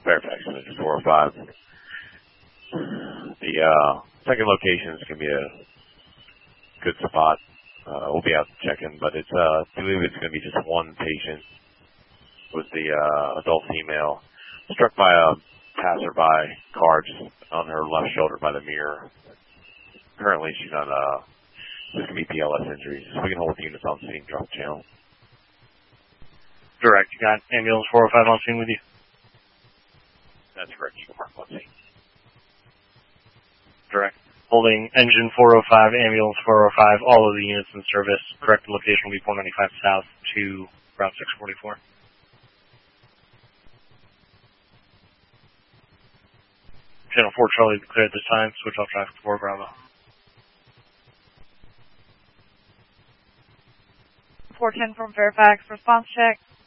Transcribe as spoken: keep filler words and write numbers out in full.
Fairfax, Engine four oh five. The uh, second location is going to be a good spot. Uh, we'll be out checking, but it's, uh, I believe it's going to be just one patient with the uh, adult female struck by a passerby car just on her left shoulder by the mirror. Currently, she's on uh, this could be P L S injuries. So we can hold the units on scene, drop channel. Direct. You got ambulance four oh five on scene with you? That's correct. You can mark on scene. Direct. Holding engine four oh five, ambulance four oh five, all of the units in service. Correct location will be four ninety-five South to Route six forty-four. Channel four Charlie clear at this time. Switch off traffic to four Bravo. four ten from Fairfax. Response check.